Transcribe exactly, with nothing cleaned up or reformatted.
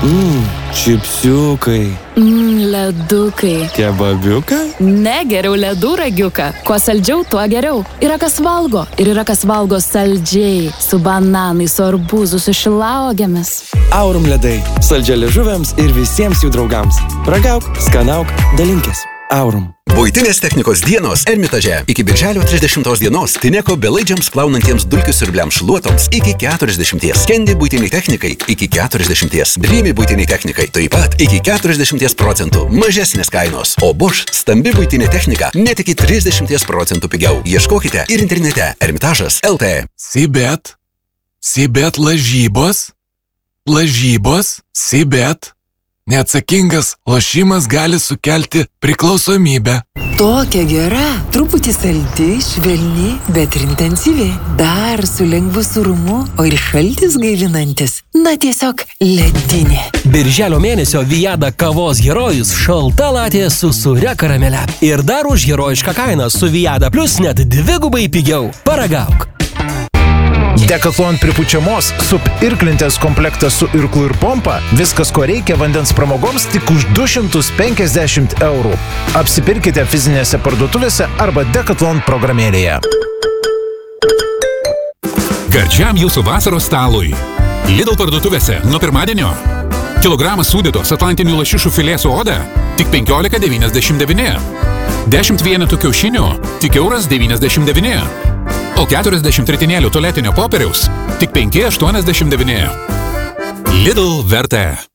Mmm, čipsiukai. Mmm, ledukai. Kebabiukai? Ne, geriau ledų ragiuką. Kuo saldžiau, tuo geriau. Yra kas valgo ir yra kas valgo saldžiai. Su bananais, su arbūzu, su šilauogėmis. Aurum ledai. Saldžia liežuviams ir visiems jų draugams. Ragauk, skanauk, dalinkis. Aurum. Buitinės technikos dienos Ermitaže. Iki birželio trisdešimtos dienos Tineko belaidžiams plaunantiems dulkių siurbliams šluotoms iki keturiasdešimties. Kendi buitiniai technikai iki keturiasdešimties. Brimi buitiniai technikai taip pat iki keturiasdešimties procentų mažesnės kainos. O Bosch stambi buitinė technika net iki trisdešimties procentų pigiau. Ieškokite ir internete Ermitažas L T. Sibet. Sibet lažybos. Lažybos. Sibet. Neatsakingas lošimas gali sukelti priklausomybę. Tokia gera, truputį saldi, švelni, bet ir intensyvi. Dar su lengvu sūrumu, o ir šaltis gaivinantis. Na tiesiog ledinė. Birželio mėnesio Viada kavos herojus šalta latė su sūria karamele. Ir dar už herojišką kainą su Viada Plus net dvigubai pigiau. Paragauk. Decathlon pripučiamos sup irklintės komplektas su irklu ir pompa. Viskas, ko reikia vandens pramogoms, tik už du šimtus penkiasdešimt eurų. Apsipirkite fizinėse parduotuvėse arba Decathlon programėlėje. Gardžiam jūsų vasaros stalui. Lidl parduotuvėse nuo pirmadienio. Kilogramas sūdytos atlantinių lašišų filė su oda tik penkiolika devyniasdešimt devyni. dešimt vienetų kiaušinių tik euras devyniasdešimt devyni. O keturiasdešimt ritinėlių tualetinio popieriaus tik penki aštuoniasdešimt devyni. Lidl vertė.